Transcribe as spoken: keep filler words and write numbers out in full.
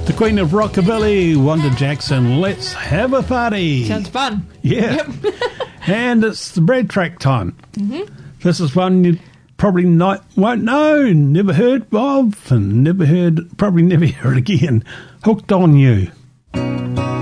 The Queen of Rockabilly, Wanda Jackson, Let's Have a Party. Sounds fun. Yeah. Yep. And it's the bread track time. Mm-hmm. This is one you probably not won't know, never heard of, and never heard, probably never hear it again. Hooked on You.